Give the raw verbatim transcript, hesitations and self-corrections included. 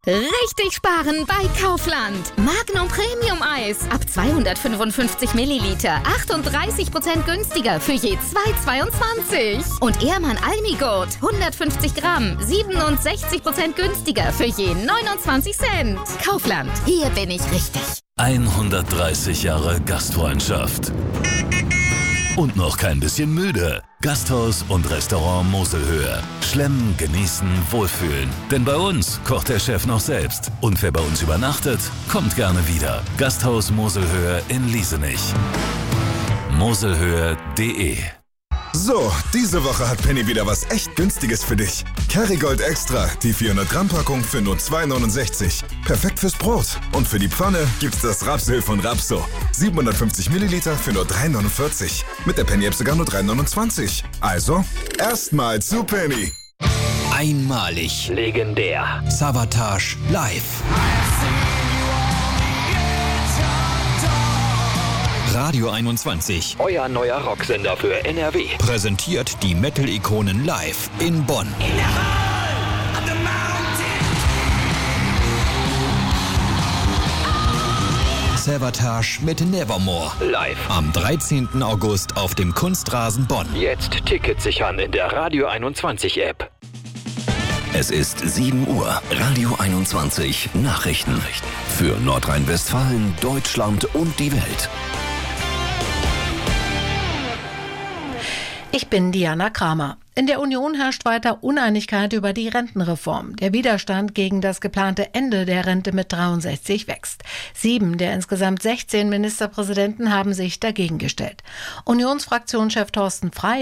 Richtig sparen bei Kaufland. Magnum Premium Eis ab zweihundertfünfundfünfzig Milliliter. achtunddreißig Prozent günstiger für je zwei Euro zweiundzwanzig. Und Ehrmann Almigurt hundertfünfzig Gramm. siebenundsechzig Prozent günstiger für je neunundzwanzig Cent. Kaufland, hier bin ich richtig. hundertdreißig Jahre Gastfreundschaft. Und noch kein bisschen müde. Gasthaus und Restaurant Moselhöhe. Schlemmen, genießen, wohlfühlen. Denn bei uns kocht der Chef noch selbst. Und wer bei uns übernachtet, kommt gerne wieder. Gasthaus Moselhöhe in Liesenich. moselhöhe punkt de. So, diese Woche hat Penny wieder was echt Günstiges für dich. Kerrygold Extra, die vierhundert Gramm Packung für nur zwei Euro neunundsechzig. Perfekt fürs Brot. Und für die Pfanne gibt's das Rapsöl von Rapso. siebenhundertfünfzig Milliliter für nur drei Euro neunundvierzig. Mit der Penny-App sogar nur drei Euro neunundzwanzig. Also, erstmal zu Penny. Einmalig. Legendär. Savatage live. Radio einundzwanzig. Euer neuer Rocksender für N R W. Präsentiert die Metal-Ikonen live in Bonn. Savatage mit Nevermore. Live. Am dreizehnten August auf dem Kunstrasen Bonn. Jetzt Tickets sichern in der Radio einundzwanzig App. Es ist sieben Uhr. Radio einundzwanzig Nachrichten. Für Nordrhein-Westfalen, Deutschland und die Welt. Ich bin Diana Kramer. In der Union herrscht weiter Uneinigkeit über die Rentenreform. Der Widerstand gegen das geplante Ende der Rente mit dreiundsechzig wächst. Sieben der insgesamt sechzehn Ministerpräsidenten haben sich dagegen gestellt. Unionsfraktionschef Thorsten Frey